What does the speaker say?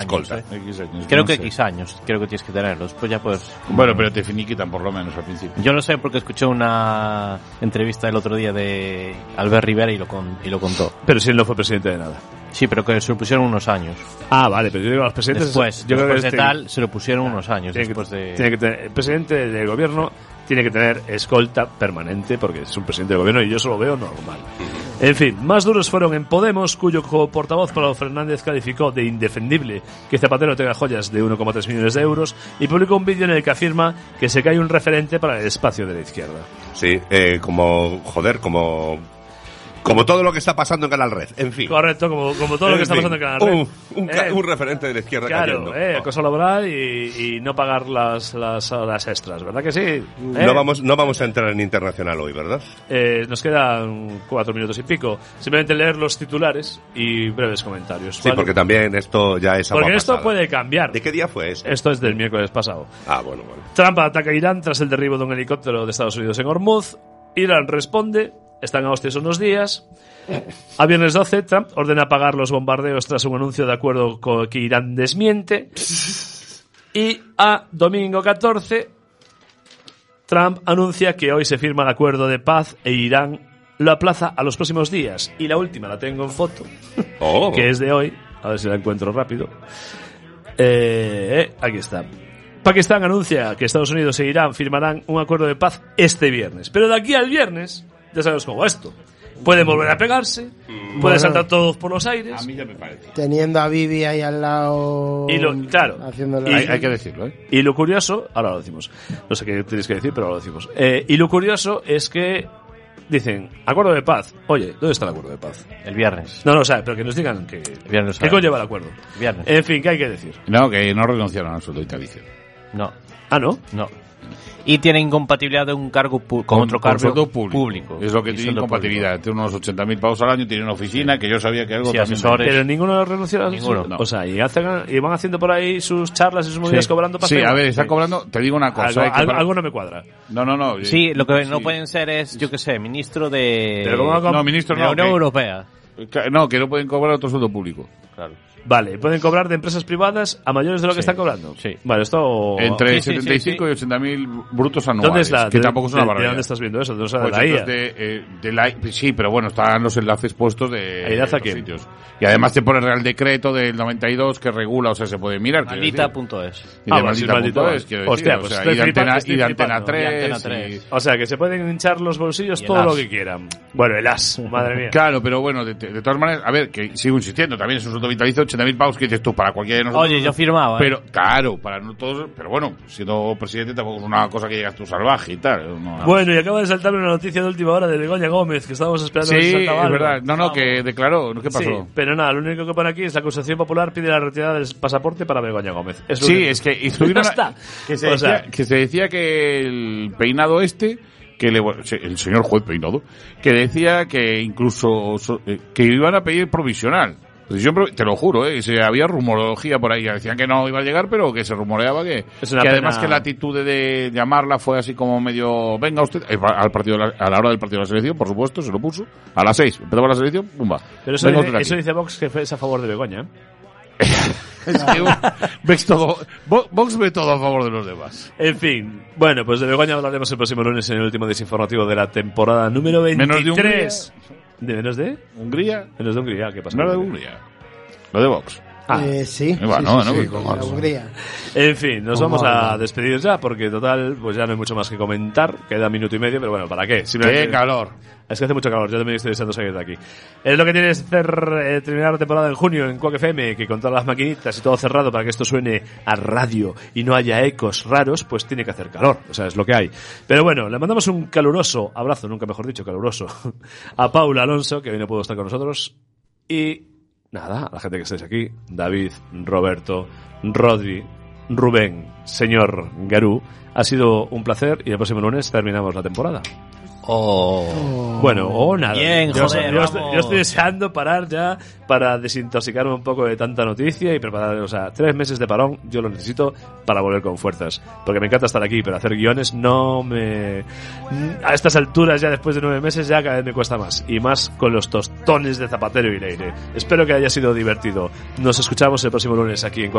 escolta. X años. Creo que X años, creo que tienes que tenerlo. Después ya puedes... Bueno, pero te finiquitan por lo menos al principio. Yo lo sé porque escuché una entrevista el otro día de Albert Rivera y lo contó. Pero si él no fue presidente de nada. Sí, pero que se lo pusieron unos años. Ah, vale, pero yo digo a los presidentes... Después de tal, se lo pusieron unos años. Tiene Después que tener, el presidente del gobierno tiene que tener escolta permanente porque es un presidente del gobierno y yo eso lo veo normal. En fin, más duros fueron en Podemos, cuyo portavoz Pablo Fernández calificó de indefendible que Zapatero tenga joyas de 1,3 millones de euros y publicó un vídeo en el que afirma que se cae un referente para el espacio de la izquierda. Sí, como todo lo que está pasando en Canal Red, en fin. Correcto, como todo lo que está pasando en Canal Red. Un referente de la izquierda cayendo. Claro, acoso laboral y no pagar las horas extras, ¿verdad que sí? No vamos a entrar en internacional hoy, ¿verdad? Nos quedan 4 minutos y pico. Simplemente leer los titulares y breves comentarios. Sí, ¿vale? porque también esto ya es agua Porque esto pasada. puede cambiar. ¿De qué día fue esto? Esto es del miércoles pasado. Ah, bueno. Trump ataca a Irán tras el derribo de un helicóptero de Estados Unidos en Hormuz. Irán responde. Están a hostias unos días. A viernes 12, Trump ordena apagar los bombardeos tras un anuncio de acuerdo que Irán desmiente. Y a domingo 14, Trump anuncia que hoy se firma el acuerdo de paz e Irán lo aplaza a los próximos días. Y la última la tengo en foto, que es de hoy. A ver si la encuentro rápido. Aquí está. Pakistán anuncia que Estados Unidos e Irán firmarán un acuerdo de paz este viernes. Pero de aquí al viernes, ya sabes cómo esto. Pueden volver a pegarse, pueden saltar todos por los aires. A mí ya me parece. Teniendo a Bibi ahí al lado. Claro. Hay que decirlo, ¿eh? Y lo curioso, ahora lo decimos. No sé qué tenéis que decir, pero ahora lo decimos. Y lo curioso es que dicen, acuerdo de paz. Oye, ¿dónde está el acuerdo de paz? El viernes. No, o sea, pero que nos digan que... El viernes. ¿Qué conlleva el acuerdo? El viernes. En fin, ¿qué hay que decir? No, que no renunciaron a su vitalicio. No. Ah, ¿no? No. Y tiene incompatibilidad de un cargo con otro cargo sueldo público. Es lo que tiene incompatibilidad. Tiene unos 80.000 pavos al año, tiene una oficina que yo sabía que algo también. Asesores. Pero ninguno renunció a Ninguno. No. O sea, y van haciendo por ahí sus charlas y sus movidas cobrando pastel. Sí, a ver, están cobrando, te digo una cosa. Algo no me cuadra. No. Sí, lo que no pueden ser es, yo qué sé, ministro de... No, ministro de la no. Unión Europea. No, que no pueden cobrar otro sueldo público. Claro. Vale, pueden cobrar de empresas privadas a mayores de lo que están cobrando. Sí. Vale, esto... Entre 75 y 80.000 brutos anuales. ¿Dónde es la, que tampoco es una barbaridad. ¿De dónde estás viendo eso? Pues de la IA. de la sí, pero bueno, están los enlaces puestos de ¿Enlace a los quién? sitios. Y además te pone el Real Decreto del 92 que regula, o sea, se puede mirar. Maldita.es. Y de maldita.es, quiero decir. Hostia, o pues sea, estoy y de Antena flipando. 3. O sea, que se pueden hinchar los bolsillos Y todo el lo as. que quieran. Bueno, el as, madre mía. Claro, pero bueno, de todas maneras, a ver, que sigo insistiendo, también es un sueldo vitalicio, 80.000 pavos que dices tú, para cualquiera de nosotros. Oye, yo firmaba. Pero, claro, para no todos, pero bueno, siendo presidente tampoco es una cosa que llegas tú salvaje y tal. No. Bueno, y acaba de saltarme una noticia de última hora de Begoña Gómez, que estábamos esperando a ver si Sí, saltaba es algo. verdad. No, que declaró, ¿qué pasó? Sí, pero nada, lo único que pone aquí es la acusación popular pide la retirada del pasaporte para Begoña Gómez. Es lo Sí, único. es que estuvieron Ya está. que se decía que el peinado el señor juez peinado, que decía que incluso que iban a pedir provisional. Pues yo te lo juro, había rumorología por ahí, que decían que no iba a llegar, pero que se rumoreaba que además que la actitud de llamarla fue así como medio, venga usted, al partido a la hora del partido de la selección, por supuesto, se lo puso, a las 6, empezaba la selección, pumba. Pero eso dice Vox, que es a favor de Begoña. Es que ves todo, Vox ve todo a favor de los demás. En fin, bueno, pues de Begoña hablaremos el próximo lunes en el último desinformativo de la temporada número 23. ¿Menos de Hungría? Menos de Hungría, ¿qué pasa? No, de Hungría. Lo de Vox. Sí. Bueno, sí, no, la Hungría. En fin, nos vamos a despedir ya, porque total, pues ya no hay mucho más que comentar. Queda minuto y medio, pero bueno, ¿para qué? ¡Qué calor! Es que hace mucho calor, yo también estoy deseando salir de aquí. Es lo que tiene es terminar la temporada en junio en Quack FM, que con todas las maquinitas y todo cerrado para que esto suene a radio y no haya ecos raros, pues tiene que hacer calor, o sea, es lo que hay. Pero bueno, le mandamos un caluroso abrazo, nunca mejor dicho, caluroso, a Paula Alonso, que hoy no pudo estar con nosotros, y nada, a la gente que estáis aquí, David, Roberto, Rodri, Rubén, señor Garú, ha sido un placer y el próximo lunes terminamos la temporada. Bueno, nada. Bien, joder, yo estoy deseando parar ya para desintoxicarme un poco de tanta noticia y preparar, o sea, 3 meses de parón yo lo necesito para volver con fuerzas, porque me encanta estar aquí, pero hacer guiones no me... A estas alturas ya después de 9 meses ya cada vez me cuesta más, y más con los tostones de Zapatero y Leire. Espero que haya sido divertido. Nos escuchamos el próximo lunes aquí en